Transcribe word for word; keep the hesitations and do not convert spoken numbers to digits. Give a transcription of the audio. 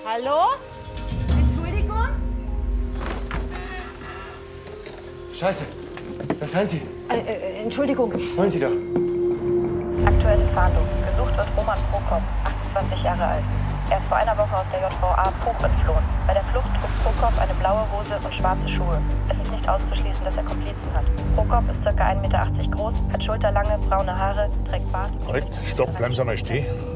Hallo? Entschuldigung? Scheiße. Wer sind Sie? Äh, äh, Entschuldigung. Was wollen Sie da? Aktuelle Fahndung. Gesucht wird Roman Prokop, achtundzwanzig Jahre alt. Er ist vor einer Woche aus der J V A Bruch entflohen. Bei der Flucht trug Prokop eine blaue Hose und schwarze Schuhe. Es ist nicht auszuschließen, dass er Komplizen hat. Prokop ist ca. ein Meter achtzig groß, hat schulterlange braune Haare, trägt Bart. Halt, stopp, bleiben Sie mal stehen.